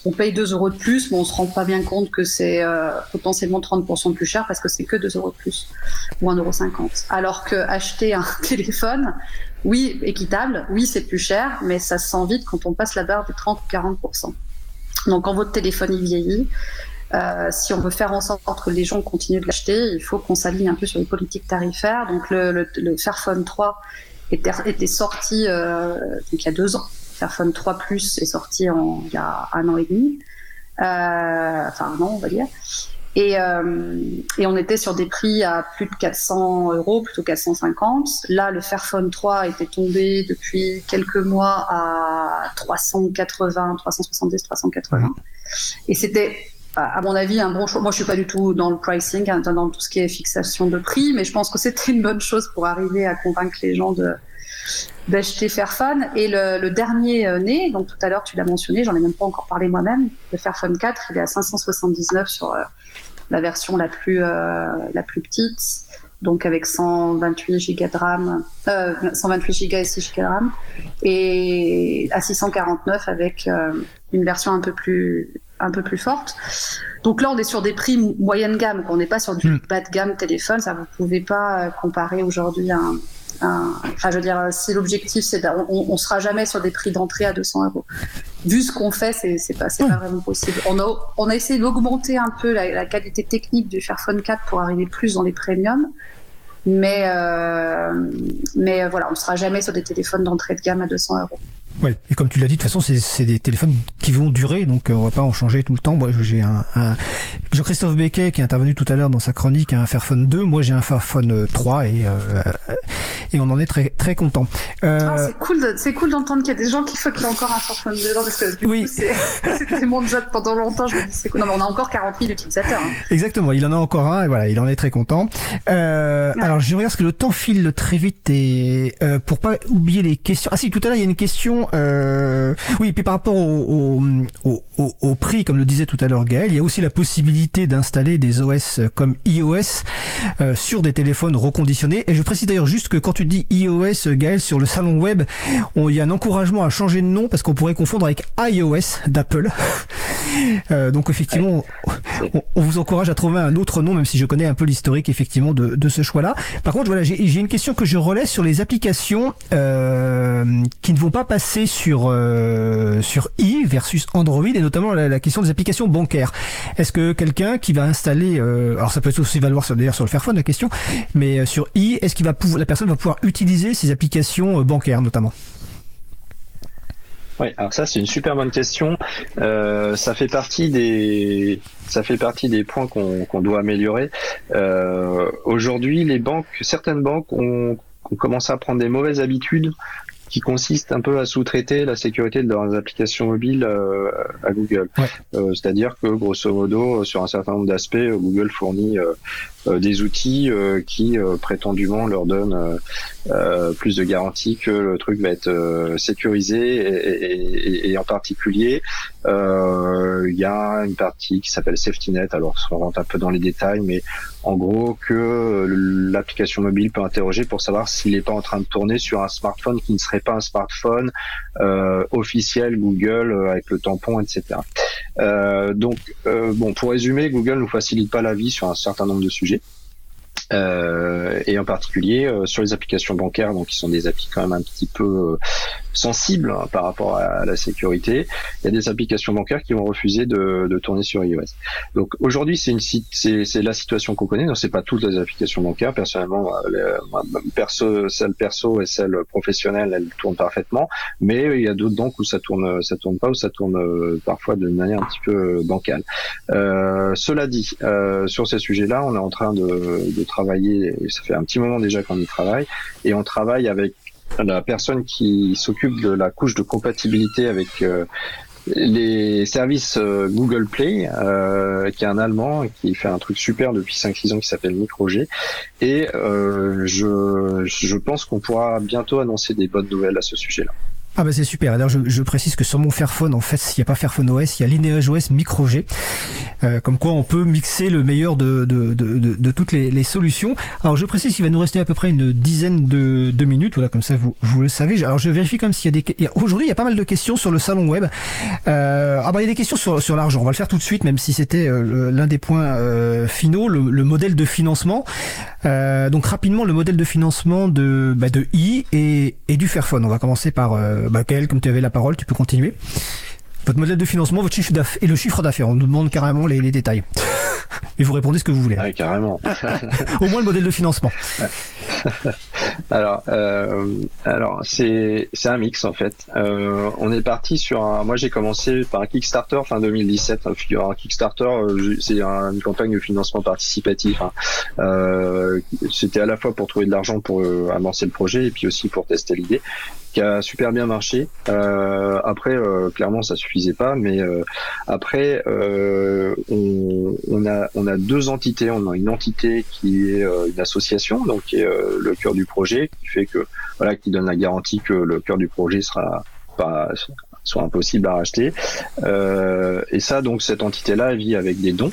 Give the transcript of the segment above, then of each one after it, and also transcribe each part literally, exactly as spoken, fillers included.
on paye deux euros de plus, mais on se rend pas bien compte que c'est euh, potentiellement trente pour cent de plus cher parce que c'est que deux euros de plus ou un euro cinquante. Alors que acheter un téléphone, oui, équitable, oui, c'est plus cher, mais ça se sent vite quand on passe la barre des trente ou quarante pour cent. Donc quand votre téléphone il vieillit, euh, si on veut faire en sorte que les gens continuent de l'acheter, il faut qu'on s'aligne un peu sur les politiques tarifaires. Donc le, le, le Fairphone trois était, était sorti euh, donc il y a deux ans. Fairphone trois Plus est sorti en, il y a un an et demi, euh, enfin un an on va dire, et, euh, et on était sur des prix à plus de quatre cents euros, plutôt quatre cent cinquante. Là, le Fairphone trois était tombé depuis quelques mois à trois cent quatre-vingts, trois cent soixante-dix, trois cent quatre-vingts. Et c'était, à mon avis, un bon choix. Moi, je suis pas du tout dans le pricing, dans tout ce qui est fixation de prix, mais je pense que c'était une bonne chose pour arriver à convaincre les gens de d'acheter Fairphone. Et le, le dernier euh, né, donc tout à l'heure tu l'as mentionné, j'en ai même pas encore parlé moi-même, le Fairphone quatre, il est à cinq cent soixante-dix-neuf sur euh, la version la plus euh, la plus petite, donc avec cent vingt-huit gigas de RAM, euh, cent vingt-huit gigas et six gigas de RAM, et à six cent quarante-neuf avec euh, une version un peu plus un peu plus forte. Donc là, on est sur des prix moyenne gamme, on n'est pas sur du bas de gamme téléphone. Ça, vous pouvez pas comparer aujourd'hui à un Un, enfin, je veux dire, si l'objectif c'est on, on sera jamais sur des prix d'entrée à deux cents euros. Vu ce qu'on fait, c'est, c'est pas, c'est pas vraiment possible. On a, on a essayé d'augmenter un peu la, la qualité technique du Fairphone quatre pour arriver plus dans les premiums, mais euh, mais voilà, on sera jamais sur des téléphones d'entrée de gamme à deux cents euros. Ouais, et comme tu l'as dit, de toute façon, c'est, c'est des téléphones qui vont durer, donc euh, on va pas en changer tout le temps. Moi, j'ai un, un... Jean-Christophe Becquet qui est intervenu tout à l'heure dans sa chronique, a un Fairphone deux. Moi, j'ai un Fairphone trois et euh, et on en est très très content. Euh... Ah, c'est cool, de, c'est cool d'entendre qu'il y a des gens qui font qu'il y a encore un Fairphone deux, parce que du oui. coup, c'est, c'était mon job pendant longtemps. Je me dis, c'est cool. Non, mais on a encore quarante mille utilisateurs. Hein. Exactement, il en a encore un et voilà, il en est très content. Euh, ouais. Alors, je regarde parce que le temps file très vite et euh, pour pas oublier les questions. Ah si, tout à l'heure il y a une question. Euh, oui, et puis par rapport au, au, au, au prix, comme le disait tout à l'heure Gaël, il y a aussi la possibilité d'installer des O S comme iOS euh, sur des téléphones reconditionnés. Et je précise d'ailleurs juste que quand tu dis iOS, Gaël, sur le salon web, on, il y a un encouragement à changer de nom parce qu'on pourrait confondre avec iOS d'Apple. euh, donc effectivement, on, on vous encourage à trouver un autre nom, même si je connais un peu l'historique effectivement de, de ce choix-là. Par contre, voilà, j'ai, j'ai une question que je relais sur les applications euh, qui ne vont pas passer sur euh, sur i versus Android, et notamment la, la question des applications bancaires. Est-ce que quelqu'un qui va installer, euh, alors ça peut aussi valoir sur, d'ailleurs sur le Fairphone la question, mais euh, sur i, est-ce qu'il va pouvoir, la personne va pouvoir utiliser ces applications euh, bancaires notamment? Oui, alors ça c'est une super bonne question. Euh, ça fait partie des ça fait partie des points qu'on, qu'on doit améliorer. Euh, aujourd'hui, les banques, certaines banques ont, ont commencé à prendre des mauvaises habitudes qui consiste un peu à sous-traiter la sécurité de leurs applications mobiles euh, à Google. Ouais. Euh, c'est-à-dire que, grosso modo, sur un certain nombre d'aspects, Google fournit euh, euh, des outils euh, qui, euh, prétendument, leur donnent euh, euh, plus de garanties que le truc va être euh, sécurisé. Et, et, et en particulier, il euh, y a une partie qui s'appelle SafetyNet. Alors, on rentre un peu dans les détails, mais en gros, que l'application mobile peut interroger pour savoir s'il n'est pas en train de tourner sur un smartphone qui ne serait pas un smartphone euh, officiel Google euh, avec le tampon, et cetera. Euh, donc, euh, bon, pour résumer, Google nous facilite pas la vie sur un certain nombre de sujets. Euh, et en particulier euh, sur les applications bancaires, donc qui sont des applis quand même un petit peu euh, sensibles hein, par rapport à la sécurité. Il y a des applications bancaires qui vont refuser de, de tourner sur iOS. Donc aujourd'hui, c'est une c'est, c'est la situation qu'on connaît. Non, c'est pas toutes les applications bancaires. Personnellement, les, perso, celle perso et celle professionnelle, elles tournent parfaitement. Mais il y a d'autres donc où ça tourne, ça tourne pas, où ça tourne euh, parfois de manière un petit peu bancale. Euh, cela dit, euh, sur ces sujets-là, on est en train de, de travailler, et ça fait un petit moment déjà qu'on y travaille, et on travaille avec la personne qui s'occupe de la couche de compatibilité avec euh, les services euh, Google Play, euh, qui est un Allemand, qui fait un truc super depuis cinq six ans qui s'appelle MicroG, et euh, je, je pense qu'on pourra bientôt annoncer des bonnes nouvelles à ce sujet-là. Ah bah c'est super. Alors je, je précise que sur mon Fairphone, en fait, il n'y a pas Fairphone O S, il y a Lineage O S Micro G. Euh, comme quoi on peut mixer le meilleur de, de, de, de, de toutes les, les solutions. Alors je précise qu'il va nous rester à peu près une dizaine de, de minutes. Voilà, comme ça vous, vous le savez. Alors je vérifie comme s'il y a des... Aujourd'hui il y a pas mal de questions sur le salon web. Euh, ah bah il y a des questions sur, sur l'argent. On va le faire tout de suite, même si c'était euh, l'un des points euh, finaux, le, le modèle de financement. Euh, donc rapidement le modèle de financement de, bah, de I et, et du Fairphone. On va commencer par... Euh, Bah, Gaël, comme tu avais la parole, tu peux continuer. Votre modèle de financement, votre chiffre d'affaires et le chiffre d'affaires. On nous demande carrément les, les détails. Et vous répondez ce que vous voulez. Ah, carrément. Au moins le modèle de financement. Alors, euh, alors c'est c'est un mix en fait. Euh, on est parti sur un. Moi, j'ai commencé par un Kickstarter fin deux mille dix-sept. Un Kickstarter, c'est un, une campagne de financement participatif. Hein. Euh, c'était à la fois pour trouver de l'argent pour euh, avancer le projet et puis aussi pour tester l'idée, qui a super bien marché. Euh, après, euh, clairement, ça suffisait pas, mais euh, après, euh, on, on a on a deux entités. On a une entité qui est euh, une association, donc qui est euh, le cœur du projet, qui fait que voilà, qui donne la garantie que le cœur du projet sera pas soit impossible à racheter. Euh, et ça, donc cette entité-là, elle vit avec des dons.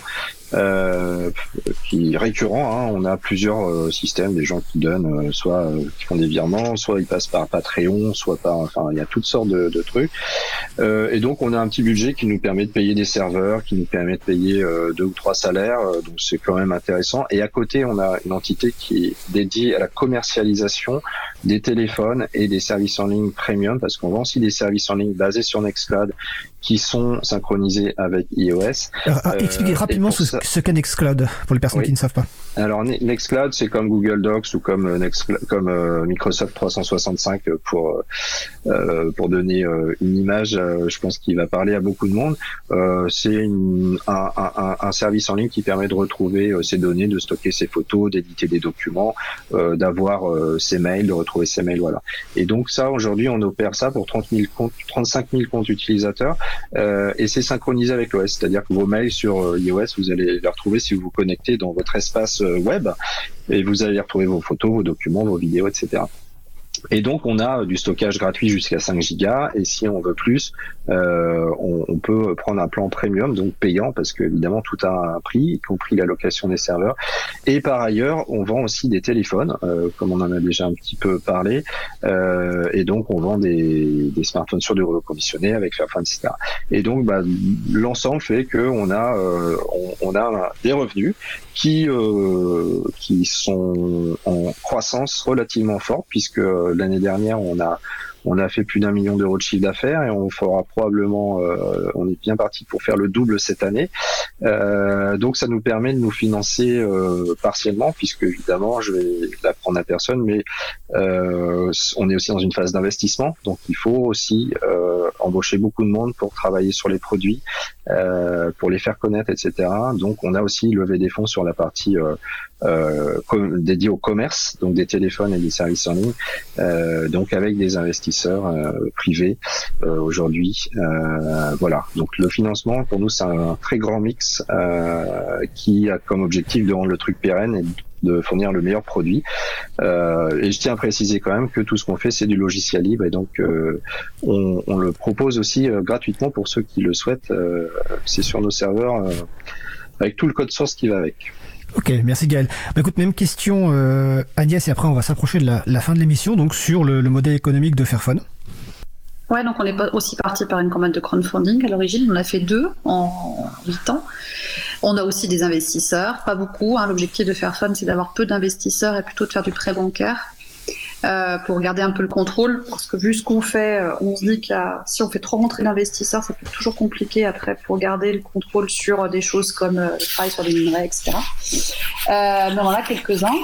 Euh, qui récurrent, hein. On a plusieurs euh, systèmes, des gens qui donnent, euh, soit euh, qui font des virements, soit ils passent par Patreon, soit par, enfin il y a toutes sortes de, de trucs. Euh, et donc on a un petit budget qui nous permet de payer des serveurs, qui nous permet de payer euh, deux ou trois salaires, euh, donc c'est quand même intéressant. Et à côté on a une entité qui est dédiée à la commercialisation des téléphones et des services en ligne premium, parce qu'on vend aussi des services en ligne basés sur Nextcloud qui sont synchronisés avec iOS. Alors, euh, expliquez rapidement ce, ce qu'est Nextcloud pour les personnes oui. qui ne savent pas. Alors Nextcloud, c'est comme Google Docs ou comme Nextcloud, comme euh, Microsoft trois cent soixante-cinq pour euh, pour donner euh, une image. Euh, je pense qu'il va parler à beaucoup de monde. Euh, c'est une, un, un, un service en ligne qui permet de retrouver euh, ses données, de stocker ses photos, d'éditer des documents, euh, d'avoir euh, ses mails, de retrouver ses mails. Voilà. Et donc ça, aujourd'hui, on opère ça pour trente mille comptes, trente-cinq mille comptes utilisateurs. Euh, et c'est synchronisé avec l'O S, c'est-à-dire que vos mails sur euh, iOS, vous allez les retrouver si vous vous connectez dans votre espace euh, web, et vous allez retrouver vos photos, vos documents, vos vidéos, et cetera. Et donc on a du stockage gratuit jusqu'à cinq gigas, et si on veut plus, euh, on, on peut prendre un plan premium, donc payant, parce que évidemment tout a un prix, y compris la location des serveurs. Et par ailleurs, on vend aussi des téléphones, euh, comme on en a déjà un petit peu parlé, euh, et donc on vend des, des smartphones sur du reconditionné avec Fairphone, et cetera. Et donc bah, l'ensemble fait que on a euh, on, on a des revenus qui euh, qui sont en croissance relativement forte, puisque l'année dernière on a on a fait plus d'un million d'euros de chiffre d'affaires, et on fera probablement, euh, on est bien parti pour faire le double cette année. Euh, donc ça nous permet de nous financer euh, partiellement, puisque évidemment, je vais l'apprendre à personne, mais euh, on est aussi dans une phase d'investissement, donc il faut aussi euh, embaucher beaucoup de monde pour travailler sur les produits, euh, pour les faire connaître, et cetera. Donc on a aussi levé des fonds sur la partie euh, euh, com- dédiée au commerce, donc des téléphones et des services en ligne, euh, donc avec des investisseurs Euh, privés euh, aujourd'hui. Euh, voilà. Donc le financement pour nous c'est un très grand mix euh, qui a comme objectif de rendre le truc pérenne et de fournir le meilleur produit. Euh, et je tiens à préciser quand même que tout ce qu'on fait c'est du logiciel libre, et donc euh, on, on le propose aussi euh, gratuitement pour ceux qui le souhaitent. Euh, c'est sur nos serveurs euh, avec tout le code source qui va avec. Ok, merci Gaël. Bah écoute, même question euh, Agnès, et après on va s'approcher de la, la fin de l'émission, donc sur le, le modèle économique de Fairphone. Ouais, donc on est aussi parti par une campagne de crowdfunding à l'origine, on a fait deux en huit ans. On a aussi des investisseurs, pas beaucoup, hein. L'objectif de Fairphone c'est d'avoir peu d'investisseurs et plutôt de faire du prêt bancaire. Euh, pour garder un peu le contrôle, parce que vu ce qu'on fait, euh, on se dit que si on fait trop rentrer d'investisseurs, ça peut être toujours compliqué après pour garder le contrôle sur euh, des choses comme euh, le travail sur les minerais, et cetera. Euh, mais on en a quelques-uns.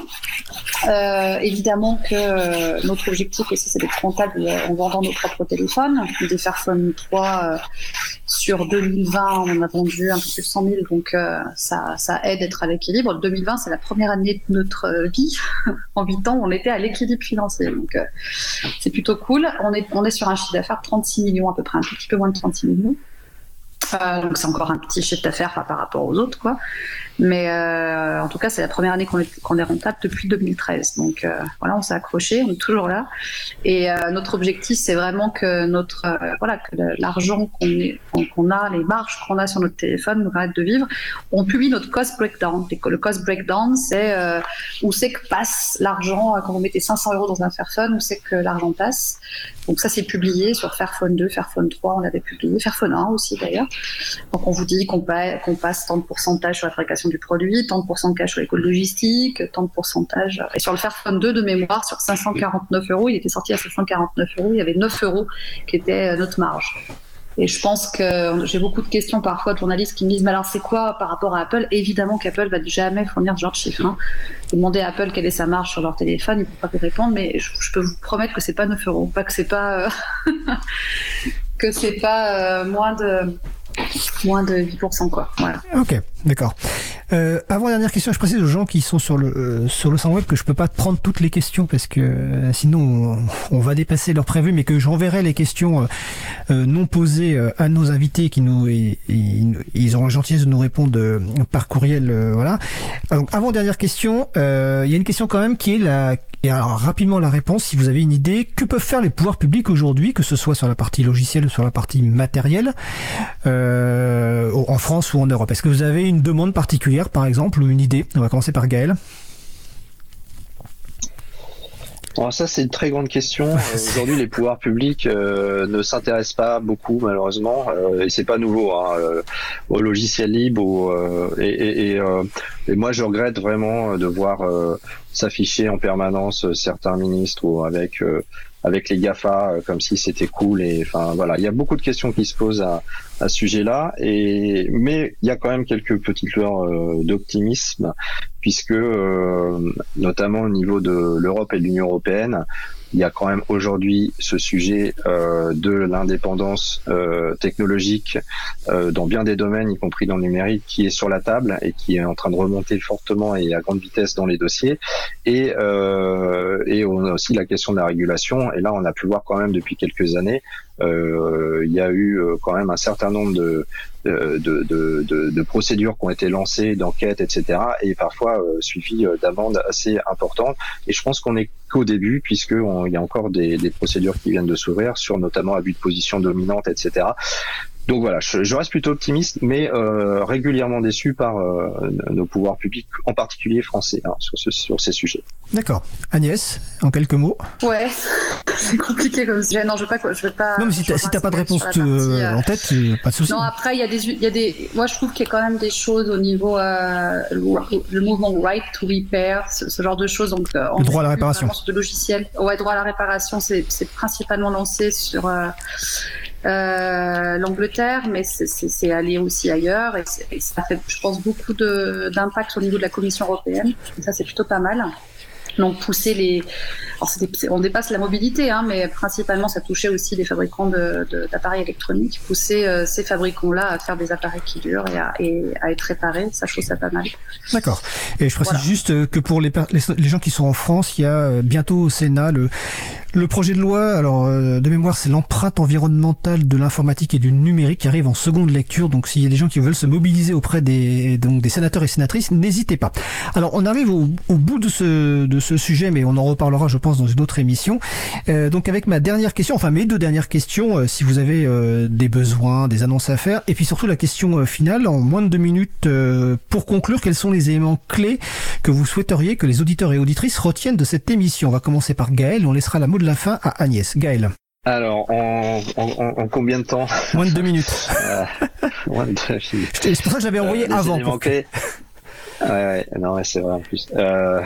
Euh, évidemment que euh, notre objectif aussi, c'est d'être rentable euh, en vendant nos propres téléphones. Des Fairphone trois, euh, sur deux mille vingt, on en a vendu un peu plus de cent mille, donc euh, ça, ça aide à être à l'équilibre. deux mille vingt, c'est la première année de notre euh, vie. En huit ans, on était à l'équilibre financier. Donc euh, c'est plutôt cool. On est, on est sur un chiffre d'affaires de trente-six millions à peu près, un tout petit peu moins de trente-six millions. Euh, donc c'est encore un petit chiffre d'affaires par, par rapport aux autres, quoi. Mais euh, en tout cas, c'est la première année qu'on est, qu'on est rentable depuis deux mille treize. Donc euh, voilà, on s'est accroché, on est toujours là. Et euh, notre objectif, c'est vraiment que notre euh, voilà que l'argent qu'on, est, qu'on a, les marges qu'on a sur notre téléphone nous permettent de vivre. On publie notre cost breakdown. Le cost breakdown, c'est euh, où c'est que passe l'argent quand vous mettez cinq cents euros dans un Fairphone, où c'est que l'argent passe. Donc ça, c'est publié sur Fairphone deux, Fairphone trois, on l'avait publié, Fairphone un aussi d'ailleurs. Donc on vous dit qu'on, pa- qu'on passe tant de pourcentage sur la fabrication du produit, tant de pourcentage sur les coûts logistiques, tant de pourcentage. Et sur le Fairphone deux de mémoire, sur cinq cent quarante-neuf euros, il était sorti à cinq cent quarante-neuf euros, il y avait neuf euros qui était notre marge. Et je pense que j'ai beaucoup de questions parfois de journalistes qui me disent mais alors c'est quoi par rapport à Apple? Évidemment qu'Apple va jamais fournir ce genre de chiffres. Hein. Demandez à Apple quelle est sa marge sur leur téléphone, ils ne peuvent pas vous répondre, mais je, je peux vous promettre que c'est pas neuf euros, pas que c'est pas euh, que c'est pas euh, moins de moins de dix pour cent quoi. Voilà. Ok, d'accord. Euh, avant dernière question, je précise aux gens qui sont sur le euh, sur le site web que je peux pas prendre toutes les questions parce que euh, sinon on, on va dépasser leur prévu, mais que j'enverrai les questions euh, euh, non posées euh, à nos invités qui nous et, et, ils auront la gentillesse de nous répondre euh, par courriel, euh, voilà. Donc avant dernière question, euh, il y a une question quand même qui est la et alors rapidement la réponse, si vous avez une idée, que peuvent faire les pouvoirs publics aujourd'hui, que ce soit sur la partie logicielle ou sur la partie matérielle, euh, en France ou en Europe? Est-ce que vous avez une demande particulière, par exemple, ou une idée? On va commencer par Gaël. Alors ça, c'est une très grande question. Euh, aujourd'hui, les pouvoirs publics euh, ne s'intéressent pas beaucoup, malheureusement, euh, et c'est pas nouveau, hein, euh, au logiciel libre. Au, euh, et, et, et, euh, et moi, je regrette vraiment de voir euh, s'afficher en permanence euh, certains ministres ou avec euh, avec les GAFA euh, comme si c'était cool. Et enfin voilà, il y a beaucoup de questions qui se posent à, à ce sujet-là. Et mais il y a quand même quelques petites lueurs euh, d'optimisme, puisque euh, notamment au niveau de l'Europe et de l'Union européenne, il y a quand même aujourd'hui ce sujet euh, de l'indépendance euh, technologique euh, dans bien des domaines, y compris dans le numérique, qui est sur la table et qui est en train de remonter fortement et à grande vitesse dans les dossiers. Et, euh, et on a aussi la question de la régulation. Et là, on a pu voir quand même depuis quelques années, euh, il y a eu quand même un certain nombre de De, de, de, de procédures qui ont été lancées, d'enquêtes, et cetera, et parfois euh, suivies d'amendes assez importantes. Et je pense qu'on est qu'au début, puisqu'il y a encore des, des procédures qui viennent de s'ouvrir sur notamment abus de position dominante, et cetera. Donc voilà, je, je reste plutôt optimiste, mais euh, régulièrement déçu par euh, nos pouvoirs publics, en particulier français, hein, sur, ce, sur ces sujets. D'accord. Agnès, en quelques mots. Ouais, c'est compliqué comme sujet. Non, je veux pas, je veux pas. Non, mais si t'as, si t'as pas de réponse partie, euh, en tête, pas de souci. Non, après il y a des, il y a des. Moi, je trouve qu'il y a quand même des choses au niveau euh, le, le mouvement right to repair, ce, ce genre de choses. Donc, euh, le droit à la réparation. Sur de logiciels. Ouais, droit à la réparation, c'est, c'est principalement lancé sur. Euh, Euh, l'Angleterre, mais c'est, c'est, c'est allé aussi ailleurs et, et ça fait, je pense, beaucoup de, d'impact au niveau de la Commission européenne. Et ça, c'est plutôt pas mal. Donc pousser les, alors c'est des, on dépasse la mobilité, hein, mais principalement ça touchait aussi les fabricants de, de, d'appareils électroniques. Pousser euh, ces fabricants-là à faire des appareils qui durent et à, et à être réparés, ça je trouve ça pas mal. D'accord. Et je précise voilà. juste que pour les, les, les gens qui sont en France, il y a bientôt au Sénat le le projet de loi. Alors de mémoire, c'est l'empreinte environnementale de l'informatique et du numérique qui arrive en seconde lecture. Donc s'il y a des gens qui veulent se mobiliser auprès des donc des sénateurs et sénatrices, n'hésitez pas. Alors on arrive au, au bout de ce de ce ce sujet, mais on en reparlera, je pense, dans une autre émission. Euh, donc avec ma dernière question, enfin mes deux dernières questions, euh, si vous avez euh, des besoins, des annonces à faire, et puis surtout la question euh, finale, en moins de deux minutes, euh, pour conclure, quels sont les éléments clés que vous souhaiteriez que les auditeurs et auditrices retiennent de cette émission? On va commencer par Gaël, on laissera la mot de la fin à Agnès. Gaël. Alors, en, en, en combien de temps? Moins de deux minutes. euh, moins de deux minutes. C'est pour ça que j'avais envoyé euh, avant. Pour... Ouais, ouais, non, ouais, c'est vrai en plus. Euh,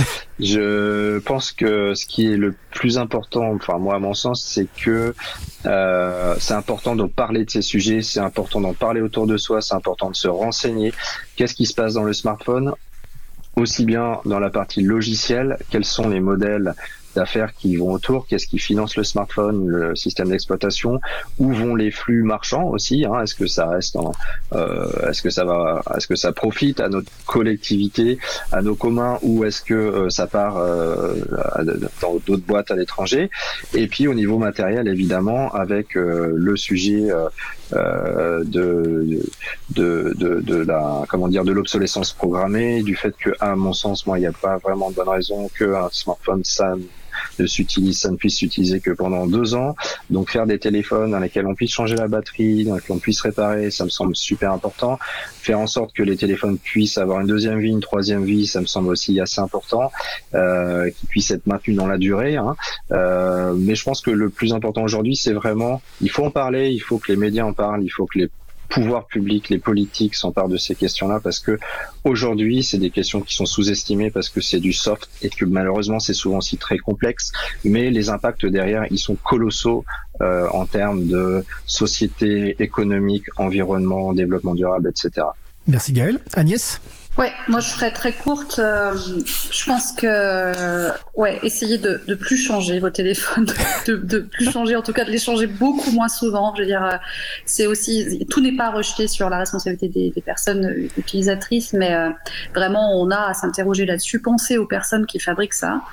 je pense que ce qui est le plus important, enfin moi à mon sens, c'est que euh, c'est important de parler de ces sujets, c'est important d'en parler autour de soi, c'est important de se renseigner. Qu'est-ce qui se passe dans le smartphone? Aussi bien dans la partie logicielle, quels sont les modèles d'affaires qui vont autour, qu'est-ce qui finance le smartphone, le système d'exploitation, où vont les flux marchands aussi, hein, est-ce que ça reste en, euh, est-ce que ça va, est-ce que ça profite à notre collectivité, à nos communs, ou est-ce que euh, ça part euh, dans d'autres boîtes à l'étranger? Et puis au niveau matériel, évidemment, avec euh, le sujet euh, euh, de, de, de, de la, comment dire, de l'obsolescence programmée, du fait que, à mon sens, moi, il n'y a pas vraiment de bonne raison qu'un smartphone, ça ne s'utilise, ça ne puisse s'utiliser que pendant deux ans. Donc faire des téléphones dans lesquels on puisse changer la batterie, dans lesquels on puisse réparer, ça me semble super important. Faire en sorte que les téléphones puissent avoir une deuxième vie, une troisième vie, ça me semble aussi assez important, euh, qu'ils puissent être maintenus dans la durée. Hein. Euh, mais je pense que le plus important aujourd'hui, c'est vraiment, il faut en parler, il faut que les médias en parlent, il faut que les pouvoirs publics, les politiques s'emparent de ces questions-là, parce que aujourd'hui, c'est des questions qui sont sous-estimées parce que c'est du soft et que malheureusement, c'est souvent aussi très complexe, mais les impacts derrière, ils sont colossaux euh, en termes de société, économique, environnement, développement durable, et cetera. Merci Gaël. Agnès ? Ouais, moi je serais très courte. Euh, je pense que euh, ouais, essayez de de plus changer vos téléphones, de de plus changer, en tout cas de les changer beaucoup moins souvent. Je veux dire, euh, c'est aussi, tout n'est pas rejeté sur la responsabilité des, des personnes utilisatrices, mais euh, vraiment on a à s'interroger là-dessus. Pensez aux personnes qui fabriquent ça.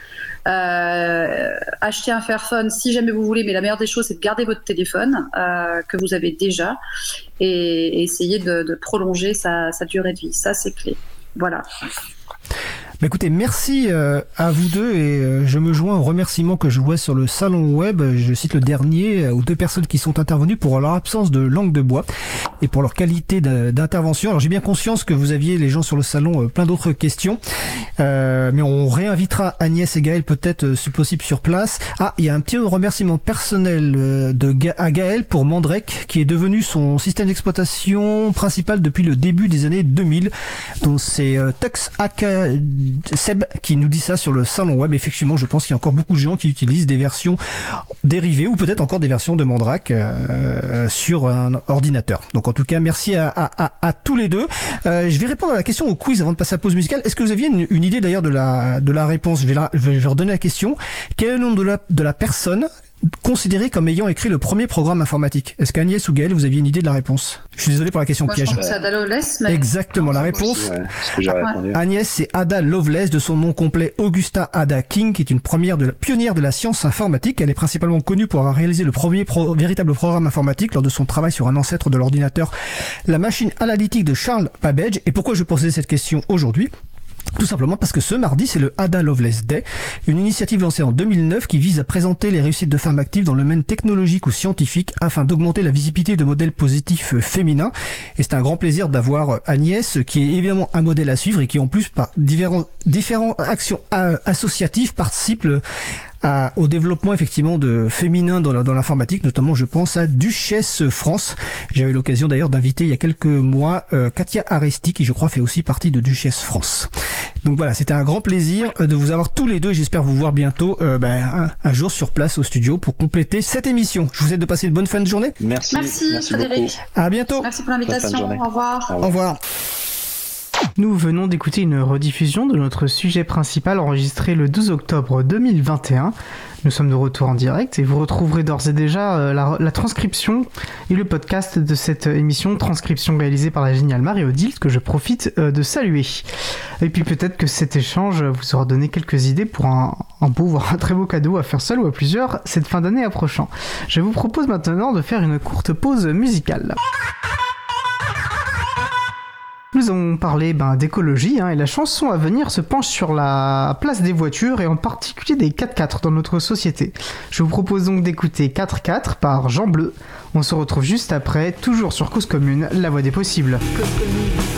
Euh, achetez un Fairphone si jamais vous voulez, mais la meilleure des choses c'est de garder votre téléphone euh, que vous avez déjà et, et essayer de, de prolonger sa, sa durée de vie. Ça c'est clé. Voilà. Bah écoutez, merci euh, à vous deux et euh, je me joins aux remerciements que je vois sur le salon web. Je cite le dernier euh, aux deux personnes qui sont intervenues pour leur absence de langue de bois et pour leur qualité de, d'intervention. Alors j'ai bien conscience que vous aviez, les gens sur le salon, euh, plein d'autres questions, euh, mais on réinvitera Agnès et Gaël peut-être euh, si possible sur place. Ah, il y a un petit remerciement personnel euh, de Ga- à Gaël pour Mandrake, qui est devenu son système d'exploitation principal depuis le début des années deux mille. Donc c'est euh, Tux Aka Seb qui nous dit ça sur le salon web. Effectivement, je pense qu'il y a encore beaucoup de gens qui utilisent des versions dérivées ou peut-être encore des versions de Mandrake euh, sur un ordinateur. Donc en tout cas, merci à, à, à, à tous les deux. Euh, je vais répondre à la question au quiz avant de passer à la pause musicale. Est-ce que vous aviez une, une idée d'ailleurs de la, de la réponse ? Je vais, la, je vais leur donner la question. Quel est le nom de la, de la personne considéré comme ayant écrit le premier programme informatique? Est-ce qu'Agnès ou Gaël, vous aviez une idée de la réponse? Je suis désolé pour la question Moi, piège. Je pense que c'est Ada Lovelace, mais... Exactement, la réponse. Aussi, ouais, c'est ce que j'aurais répondu. Agnès, c'est Ada Lovelace, de son nom complet Augusta Ada King, qui est une première de la, pionnière de la science informatique. Elle est principalement connue pour avoir réalisé le premier pro, véritable programme informatique lors de son travail sur un ancêtre de l'ordinateur, la machine analytique de Charles Babbage. Et pourquoi je posais cette question aujourd'hui? Tout simplement parce que ce mardi, c'est le Ada Lovelace Day, une initiative lancée en deux mille neuf qui vise à présenter les réussites de femmes actives dans le domaine technologique ou scientifique afin d'augmenter la visibilité de modèles positifs féminins. Et c'est un grand plaisir d'avoir Agnès, qui est évidemment un modèle à suivre et qui en plus, par différents, différentes actions associatives, participe À, au développement effectivement de féminin dans, la, dans l'informatique, notamment je pense à Duchesse France. J'avais l'occasion d'ailleurs d'inviter il y a quelques mois euh, Katia Aresti, qui je crois fait aussi partie de Duchesse France. Donc voilà, c'était un grand plaisir de vous avoir tous les deux et j'espère vous voir bientôt euh, ben, un, un jour sur place au studio pour compléter cette émission. Je vous souhaite de passer une bonne fin de journée. Merci, merci, merci Frédéric. Beaucoup. À bientôt. Merci pour l'invitation. Au revoir. Au revoir. Nous venons d'écouter une rediffusion de notre sujet principal enregistré le douze octobre deux mille vingt et un. Nous sommes de retour en direct et vous retrouverez d'ores et déjà la, la transcription et le podcast de cette émission, transcription réalisée par la géniale Marie-Odile, que je profite de saluer. Et puis peut-être que cet échange vous aura donné quelques idées pour un, un beau, voire un très beau cadeau à faire seul ou à plusieurs cette fin d'année approchant. Je vous propose maintenant de faire une courte pause musicale. Nous avons parlé ben, d'écologie hein, et la chanson à venir se penche sur la place des voitures et en particulier des quatre-quatre dans notre société. Je vous propose donc d'écouter quatre-quatre par Jean Bleu. On se retrouve juste après, toujours sur Cause Commune, la voix des possibles. Cause Commune.